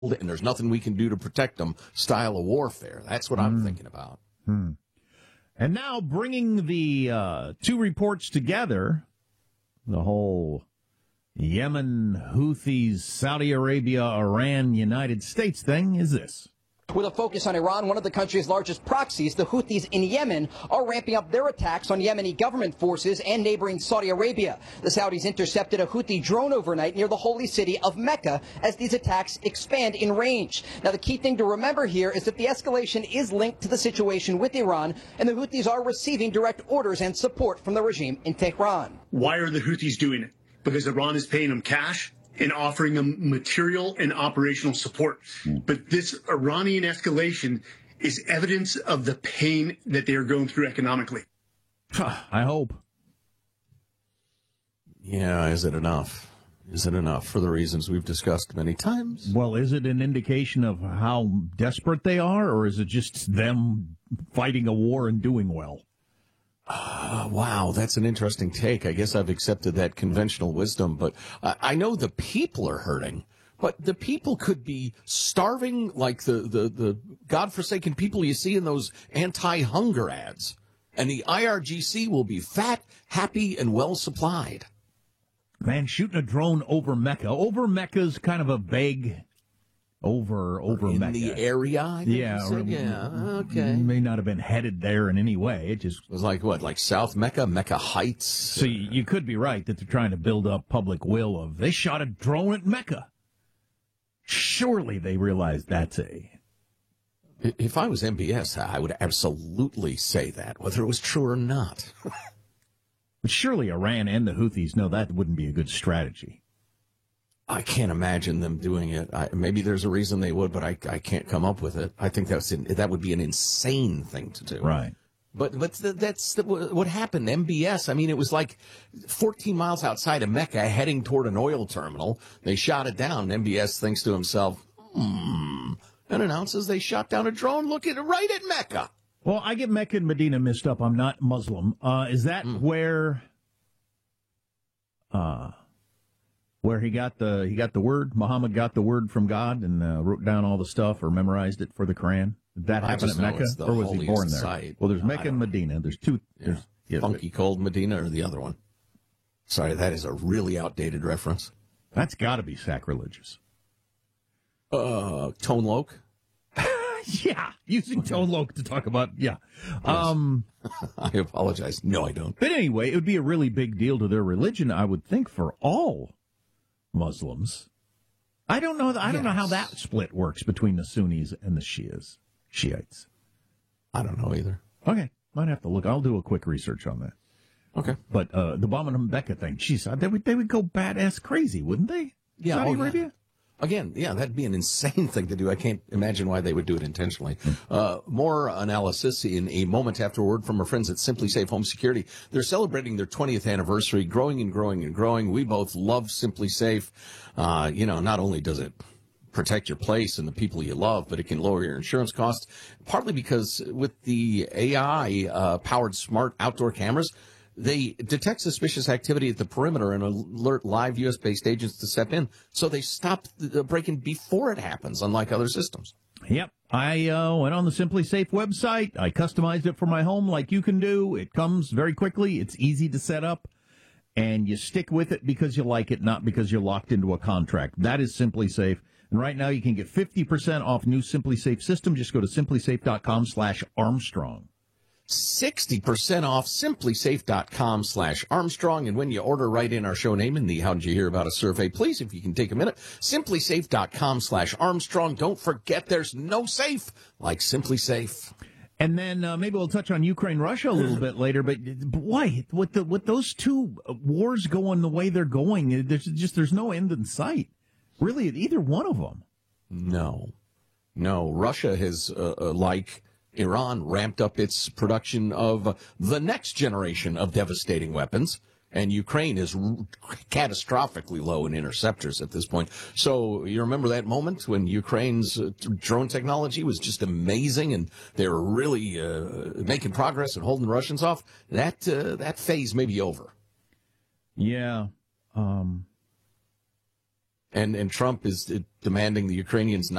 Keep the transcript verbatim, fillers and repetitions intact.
and there's nothing we can do to protect them style of warfare. That's what I'm Mm. thinking about. Hmm. And now bringing the uh, two reports together, the whole Yemen, Houthis, Saudi Arabia, Iran, United States thing is this. With a focus on Iran, one of the country's largest proxies, the Houthis in Yemen are ramping up their attacks on Yemeni government forces and neighboring Saudi Arabia. The Saudis intercepted a Houthi drone overnight near the holy city of Mecca as these attacks expand in range. Now, the key thing to remember here is that the escalation is linked to the situation with Iran, and the Houthis are receiving direct orders and support from the regime in Tehran. Why are the Houthis doing it? Because Iran is paying them cash and offering them material and operational support. But this Iranian escalation is evidence of the pain that they are going through economically. I hope. Yeah, is it enough? Is it enough for the reasons we've discussed many times? Well, is it an indication of how desperate they are, or is it just them fighting a war and doing well? Uh, wow, that's an interesting take. I guess I've accepted that conventional wisdom, but I, I know the people are hurting. But the people could be starving like the, the, the godforsaken people you see in those anti-hunger ads. And the I R G C will be fat, happy, and well-supplied. Man, shooting a drone over Mecca. Over Mecca's kind of a vague... Over, over in Mecca. the area, I think yeah, you said? Yeah, okay. May not have been headed there in any way. It just it was like what, like South Mecca, Mecca Heights. So you, you could be right that they're trying to build up public will of they shot a drone at Mecca. Surely they realize that's a. If I was M B S, I would absolutely say that, whether it was true or not. But surely Iran and the Houthis know that wouldn't be a good strategy. I can't imagine them doing it. I, maybe there's a reason they would, but I, I can't come up with it. I think that's in, that would be an insane thing to do. Right. But but that's the, what happened. M B S, I mean, it was like fourteen miles outside of Mecca heading toward an oil terminal. They shot it down. M B S thinks to himself, hmm, and announces they shot down a drone looking right at Mecca. Well, I get Mecca and Medina mixed up. I'm not Muslim. Uh, is that mm. where... Uh, Where he got the he got the word, Muhammad got the word from God and uh, wrote down all the stuff or memorized it for the Quran. Did that happen at Mecca, or was he born there? Site. Well, there's Mecca and Medina. There's two. Yeah. There's, yeah, Funky Cold Medina or the other one? Sorry, that is a really outdated reference. That's got to be sacrilegious. Uh, Tone Loc? Yeah, using Tone Loc to talk about, yeah. Yes. Um, I apologize. No, I don't. But anyway, it would be a really big deal to their religion, I would think, for all Muslims. I don't know. I don't yes. know how that split works between the Sunnis and the Shias, Shiites. I don't know either. Okay, might have to look. I'll do a quick research on that. Okay, but uh, the bomb and Becca thing, geez, they would they would go badass crazy, wouldn't they? Yeah, Saudi oh, Arabia. Yeah. Again, yeah, that'd be an insane thing to do. I can't imagine why they would do it intentionally. Uh, more analysis in a moment after a word from our friends at Simply Safe Home Security. They're celebrating their twentieth anniversary, growing and growing and growing. We both love Simply Safe. Uh, you know, not only does it protect your place and the people you love, but it can lower your insurance costs, partly because with the A I-powered uh, smart outdoor cameras, they detect suspicious activity at the perimeter and alert live U S-based agents to step in. So they stop the break-in before it happens, unlike other systems. Yep. I uh, went on the Simply Safe website. I customized it for my home like you can do. It comes very quickly. It's easy to set up. And you stick with it because you like it, not because you're locked into a contract. That is Simply Safe. And right now you can get fifty percent off new Simply Safe system. Just go to simplysafe.com slash Armstrong. sixty percent off simplysafe.com slash Armstrong. And when you order, write in our show name in the How Did You Hear About Us survey, please, if you can take a minute. Simplysafe.com slash Armstrong. Don't forget there's no safe like Simply Safe. And then uh, maybe we'll touch on Ukraine, Russia a little bit later. But boy, with the with those two wars going the way they're going, there's just there's no end in sight. Really, at either one of them. No, no. Russia has uh, uh, like Iran ramped up its production of the next generation of devastating weapons, and Ukraine is r- catastrophically low in interceptors at this point. So you remember that moment when Ukraine's uh, drone technology was just amazing, and they were really uh, making progress and holding the Russians off? That uh, that phase may be over. Yeah. Um, and and Trump is demanding the Ukrainians